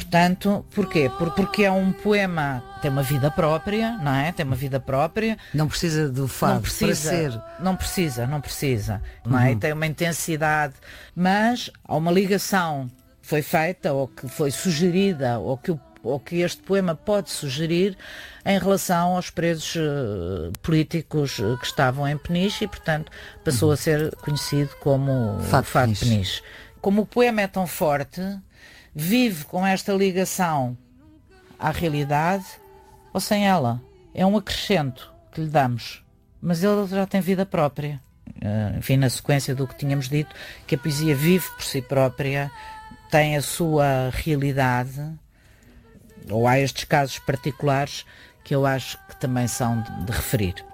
portanto, porquê? Porque é um poema, tem uma vida própria, não é? Tem uma vida própria. Não precisa do fado para ser. Não precisa, não é? Tem uma intensidade, mas há uma ligação que foi feita, ou que foi sugerida, ou que este poema pode sugerir em relação aos presos políticos que estavam em Peniche, e, portanto, passou a ser conhecido como Fado de Peniche. Como o poema é tão forte, vive com esta ligação à realidade ou sem ela. É um acrescento que lhe damos, mas ele já tem vida própria. Enfim, na sequência do que tínhamos dito, que a poesia vive por si própria, tem a sua realidade, ou há estes casos particulares que eu acho que também são de referir.